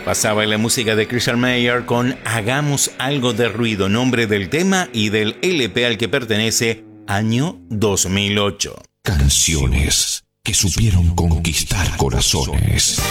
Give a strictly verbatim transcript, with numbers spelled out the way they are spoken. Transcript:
Pasaba la música de Christian Mayer con Hagamos algo de ruido, nombre del tema y del L P al que pertenece, año dos mil ocho. Canciones que supieron conquistar corazones.